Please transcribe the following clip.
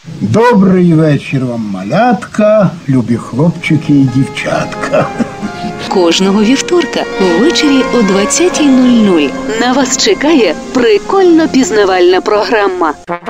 Добрий вечір вам, малятка, любі хлопчики і дівчатка. Кожного вівторка ввечері о 20:00 на вас чекає прикольно-пізнавальна програма.